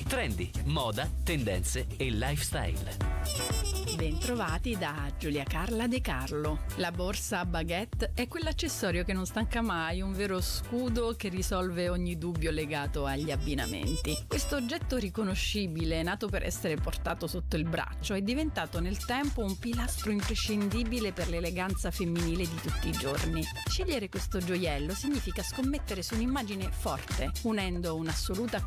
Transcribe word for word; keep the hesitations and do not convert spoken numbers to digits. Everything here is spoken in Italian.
Trendi, moda, tendenze e lifestyle. Bentrovati da Giulia Carla De Carlo. La borsa a baguette è quell'accessorio che non stanca mai, un vero scudo che risolve ogni dubbio legato agli abbinamenti. Questo oggetto riconoscibile, nato per essere portato sotto il braccio, è diventato nel tempo un pilastro imprescindibile per l'eleganza femminile di tutti i giorni. Scegliere questo gioiello significa scommettere su un'immagine forte, unendo un'assoluta